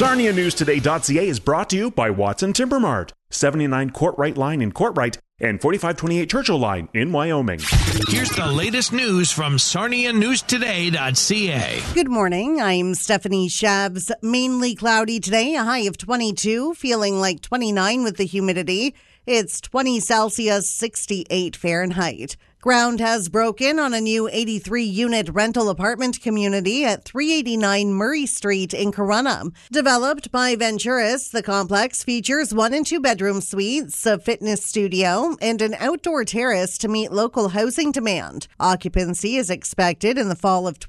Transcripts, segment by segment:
SarniaNewsToday.ca is brought to you by Watson Timber Mart, 79 Courtright Line in Courtright and 4528 Churchill Line in Wyoming. Here's the latest news from SarniaNewsToday.ca. Good morning. I'm Stephanie Shabs. Mainly cloudy today, a high of 22, feeling like 29 with the humidity. It's 20 Celsius, 68 Fahrenheit. Ground has broken on a new 83-unit rental apartment community at 389 Murray Street in Corunna. Developed by Venturis, the complex features 1 and 2 bedroom suites, a fitness studio, and an outdoor terrace to meet local housing demand. Occupancy is expected in the fall of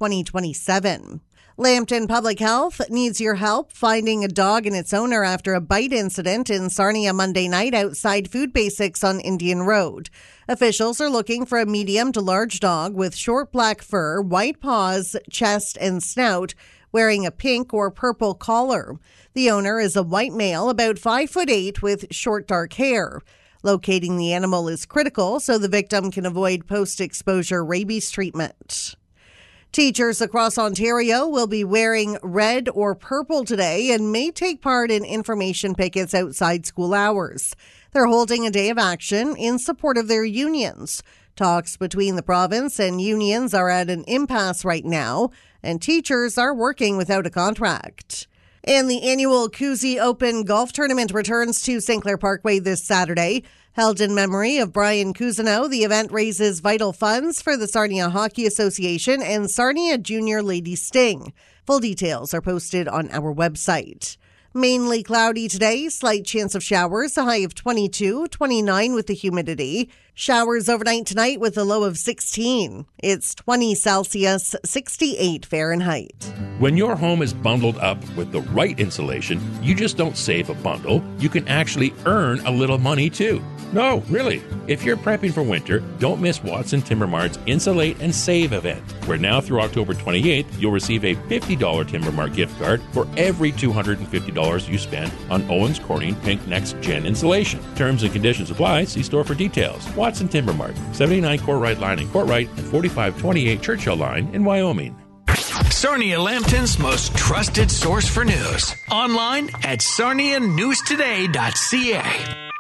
2027. Lambton Public Health needs your help finding a dog and its owner after a bite incident in Sarnia Monday night outside Food Basics on Indian Road. Officials are looking for a medium to large dog with short black fur, white paws, chest, and snout, wearing a pink or purple collar. The owner is a white male, about 5'8", with short dark hair. Locating the animal is critical so the victim can avoid post-exposure rabies treatment. Teachers across Ontario will be wearing red or purple today and may take part in information pickets outside school hours. They're holding a day of action in support of their unions. Talks between the province and unions are at an impasse right now, and teachers are working without a contract. And the annual Cousy Open Golf Tournament returns to St. Clair Parkway this Saturday. Held in memory of Brian Cousineau, the event raises vital funds for the Sarnia Hockey Association and Sarnia Junior Lady Sting. Full details are posted on our website. Mainly cloudy today, slight chance of showers, a high of 22, 29 with the humidity. Showers overnight tonight with a low of 16. It's 20 Celsius, 68 Fahrenheit. When your home is bundled up with the right insulation, you just don't save a bundle. You can actually earn a little money too. No, really. If you're prepping for winter, don't miss Watson Timber Mart's Insulate and Save event, where now through October 28th, you'll receive a $50 Timber Mart gift card for every $250 you spend on Owens Corning Pink Next Gen insulation. Terms and conditions apply. See store for details. Watson Timber Mart, 79 Courtright Line in Courtright and 4528 Churchill Line in Wyoming. Sarnia Lambton's most trusted source for news. Online at SarniaNewsToday.ca.